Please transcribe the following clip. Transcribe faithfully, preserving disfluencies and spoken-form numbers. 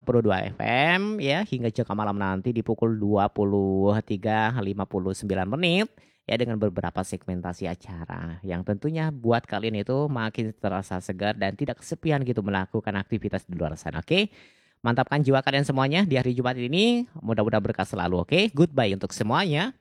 puluh dua F M ya hingga jangka malam nanti di pukul dua puluh tiga lewat lima puluh sembilan menit ya dengan beberapa segmentasi acara yang tentunya buat kalian itu makin terasa segar dan tidak kesepian gitu melakukan aktivitas di luar sana. Oke. Mantapkan jiwa kalian semuanya di hari Jumat ini. Mudah-mudahan berkah selalu. Oke. Goodbye untuk semuanya.